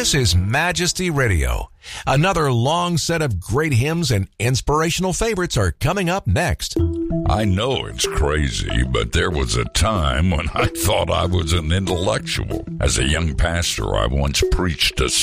This is Majesty Radio. Another long set of great hymns and inspirational favorites are coming up next. I know it's crazy, but there was a time when I thought I was an intellectual. As a young pastor, I once preached a